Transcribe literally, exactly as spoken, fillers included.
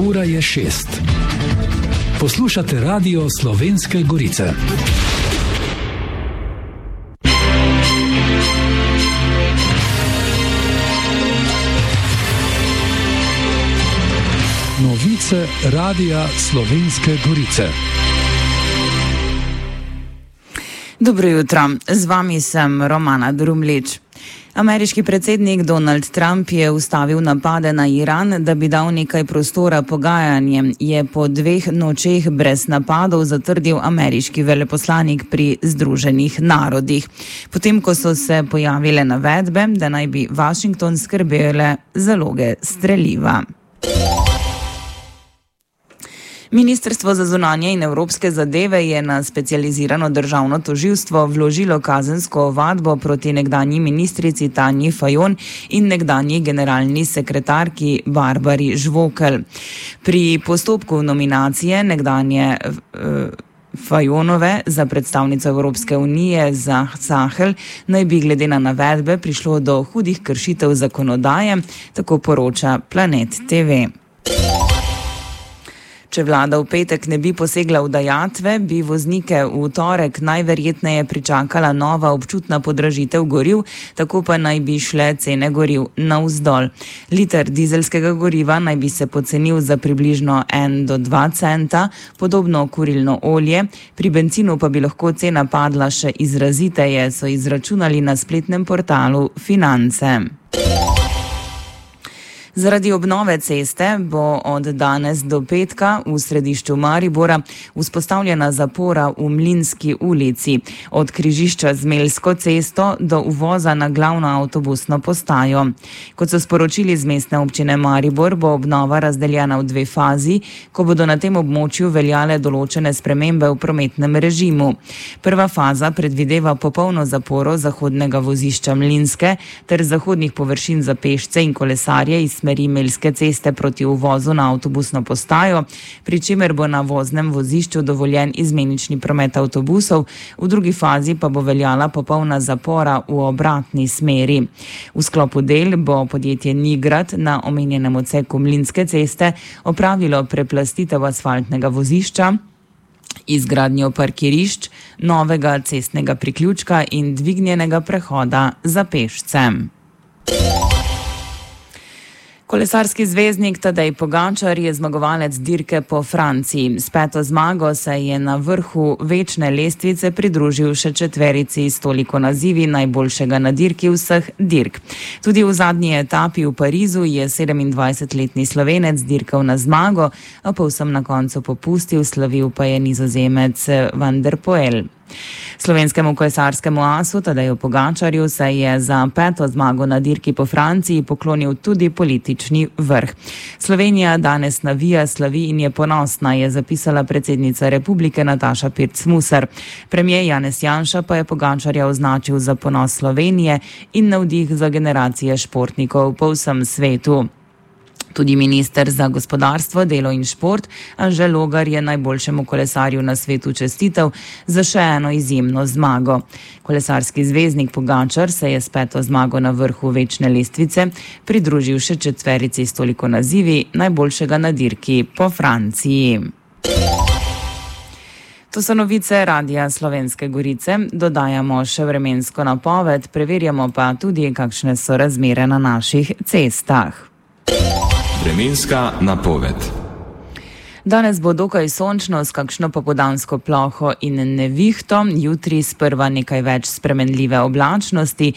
Ura je šest. Poslušate Radio Slovenske Gorice. Novice Radia Slovenske Gorice. Dobro jutro, z vami sem Romana Drumlič. Ameriški predsednik Donald Trump je ustavil napade na Iran, da bi dal nekaj prostora pogajanjem, je po dveh nočeh brez napadov zatrdil ameriški veleposlanik pri Združenih narodih. Potem, ko so se pojavile navedbe, da naj bi Washington skrbele zaloge streliva. Ministrstvo za zunanje in evropske zadeve je na specializirano državno tožilstvo vložilo kazensko ovadbo proti nekdanji ministrici Tanji Fajon in nekdanji generalni sekretarki Barbari Žvokelj. Pri postopku nominacije nekdanje uh, Fajonove za predstavnico Evropske unije za Sahel naj bi glede na navedbe prišlo do hudih kršitev zakonodaje, tako poroča Planet T V. Če vlada v petek ne bi posegla v dajatve, bi voznike v torek najverjetneje pričakala nova občutna podražitev goriv, tako pa naj bi šle cene goriv navzdol. Liter dizelskega goriva naj bi se pocenil za približno en do dva centa, podobno kurilno olje, pri bencinu pa bi lahko cena padla še izraziteje, so izračunali na spletnem portalu Finance. Zaradi obnove ceste bo od danes do petka v središču Maribora vzpostavljena zapora v Mlinski ulici, od križišča z Melsko cesto do uvoza na glavno avtobusno postajo. Kot so sporočili z mestne občine Maribor, bo obnova razdeljena v dve fazi, ko bodo na tem območju veljale določene spremembe v prometnem režimu. Prva faza predvideva popolno zaporo zahodnega vozišča Mlinske ter zahodnih površin za pešce in kolesarje iz smeri Melske ceste proti uvozu na avtobusno postajo, pri čemer bo na voznem vozišču dovoljen izmenični promet avtobusov, v drugi fazi pa bo veljala popolna zapora v obratni smeri. V sklopu del bo podjetje Nigrad na omenjenem odseku Mlinske ceste opravilo preplastitev asfaltnega vozišča, izgradnjo parkirišč, novega cestnega priključka in dvignjenega prehoda za pešce. Kolesarski zvezdnik Tadej Pogačar je zmagovalec dirke po Franciji. S peto zmago se je na vrhu večne lestvice pridružil še četverici s toliko nazivi najboljšega na dirki vseh dirk. Tudi v zadnji etapi v Parizu je sedemindvajsetletni Slovenec dirkal na zmago, a povsem na koncu popustil, slavil pa je Nizozemec Van der Poel. Slovenskemu kolesarskemu asu Tadeju Pogačarju se je za peto zmago na dirki po Franciji poklonil tudi politični vrh. Slovenija danes navija, slavi in je ponosna, je zapisala predsednica republike Nataša Pirc Musar. Premier Janez Janša pa je Pogačarja označil za ponos Slovenije in navdih za generacije športnikov po vsem svetu. Tudi minister za gospodarstvo, delo in šport Anže Logar je najboljšemu kolesarju na svetu čestitev za še eno izjemno zmago. Kolesarski zvezdnik Pogačar se je s peto zmago na vrhu večne lestvice pridružil še četverici s toliko nazivi najboljšega na dirki po Franciji. To so novice Radia Slovenske Gorice, dodajamo še vremensko napoved, preverjamo pa tudi, kakšne so razmere na naših cestah. Vremenska napoved. Danes bo dokaj sončno s kakšno popoldansko ploho in nevihto, jutri sprva nekaj več spremenljive oblačnosti,